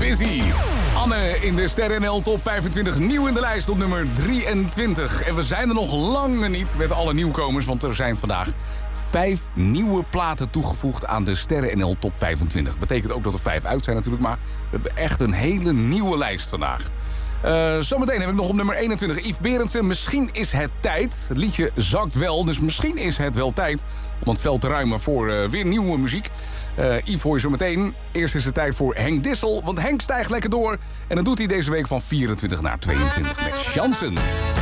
Lizzie. Anne in de Sterren NL Top 25, nieuw in de lijst op nummer 23. En we zijn er nog lang niet met alle nieuwkomers, want er zijn vandaag 5 nieuwe platen toegevoegd aan de Sterren NL Top 25. Betekent ook dat er 5 uit zijn natuurlijk, maar we hebben echt een hele nieuwe lijst vandaag. Zometeen heb ik nog op nummer 21 Yves Berendsen. Misschien is het tijd. Het liedje zakt wel, dus misschien is het wel tijd om het veld te ruimen voor weer nieuwe muziek. Yves hoor je zo meteen. Eerst is het tijd voor Henk Dissel, want Henk stijgt lekker door. En dat doet hij deze week van 24 naar 22 met Chansen.